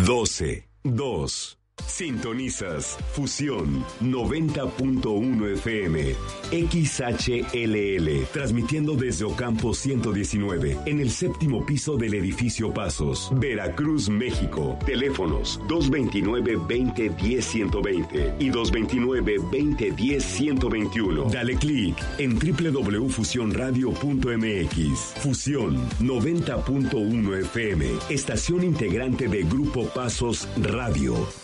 12.2. Sintonizas Fusión 90.1 FM XHLL, transmitiendo desde Ocampo 119 en el séptimo piso del edificio Pasos, Veracruz, México. Teléfonos 229-2010-120 y 229-2010-121. Dale clic en www.fusionradio.mx. Fusión 90.1 FM, estación integrante de Grupo Pasos Radio.